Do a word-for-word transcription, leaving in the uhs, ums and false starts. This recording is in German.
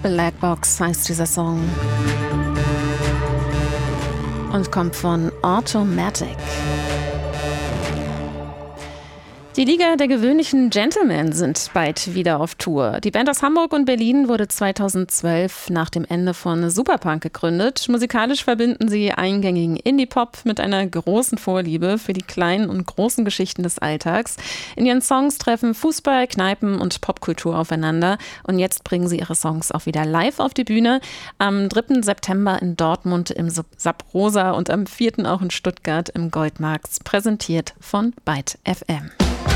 Black Box heißt dieser Song und kommt von Automatic. Die Liga der gewöhnlichen Gentlemen sind bald wieder auf Tour. Die Band aus Hamburg und Berlin wurde zweitausendzwölf nach dem Ende von Superpunk gegründet. Musikalisch verbinden sie eingängigen Indie-Pop mit einer großen Vorliebe für die kleinen und großen Geschichten des Alltags. In ihren Songs treffen Fußball, Kneipen und Popkultur aufeinander. Und jetzt bringen sie ihre Songs auch wieder live auf die Bühne. Am dritten September in Dortmund im Sub-Rosa und am vierten auch in Stuttgart im Goldmarkt, präsentiert von Byte F M.